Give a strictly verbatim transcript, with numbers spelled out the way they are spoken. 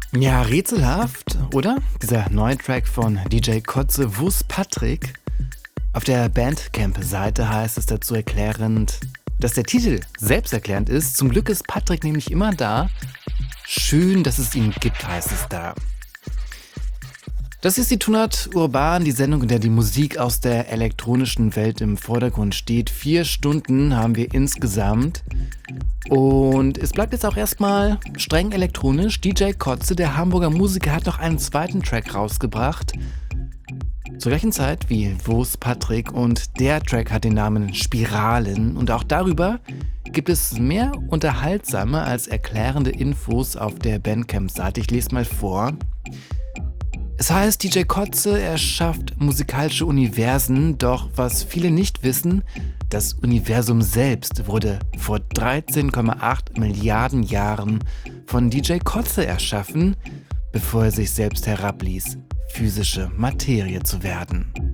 Ja, rätselhaft, oder? Dieser neue Track von D J Kotze, Wo's Patrick? Auf der Bandcamp-Seite heißt es dazu erklärend, dass der Titel selbsterklärend ist. Zum Glück ist Patrick nämlich immer da. Schön, dass es ihn gibt, heißt es da. Das ist die Tunart Urban, die Sendung, in der die Musik aus der elektronischen Welt im Vordergrund steht. Vier Stunden haben wir insgesamt. Und es bleibt jetzt auch erstmal streng elektronisch. D J Kotze, der Hamburger Musiker, hat noch einen zweiten Track rausgebracht. Zur gleichen Zeit wie Wo's Patrick, und der Track hat den Namen Spiralen. Und auch darüber gibt es mehr unterhaltsame als erklärende Infos auf der Bandcamp-Seite. Ich lese mal vor. Es heißt, D J Kotze erschafft musikalische Universen, doch was viele nicht wissen, das Universum selbst wurde vor dreizehn Komma acht Milliarden Jahren von D J Kotze erschaffen, bevor er sich selbst herabließ, physische Materie zu werden.